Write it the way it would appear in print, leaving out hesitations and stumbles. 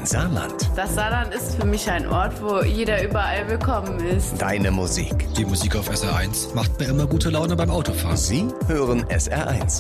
Saarland. Das Saarland ist für mich ein Ort, wo jeder überall willkommen ist. Deine Musik. Die Musik auf SR1 macht mir immer gute Laune beim Autofahren. Sie hören SR1.